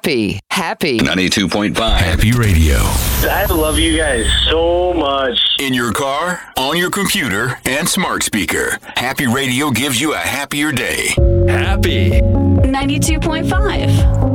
Happy 92.5 Happy Radio. I love you guys so much. In your car, on your computer, and smart speaker. Happy Radio gives you a happier day. Happy 92.5.